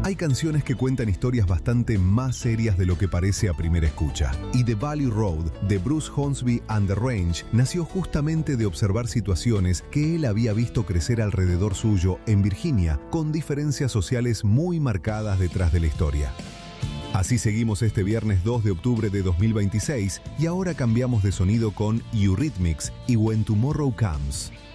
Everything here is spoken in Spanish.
Hay canciones que cuentan historias bastante más serias de lo que parece a primera escucha. Y The Valley Road, de Bruce Hornsby and the Range, nació justamente de observar situaciones que él había visto crecer alrededor suyo en Virginia, con diferencias sociales muy marcadas detrás de la historia. Así seguimos este viernes 2 de octubre de 2026 y ahora cambiamos de sonido con Eurythmics y When Tomorrow Comes.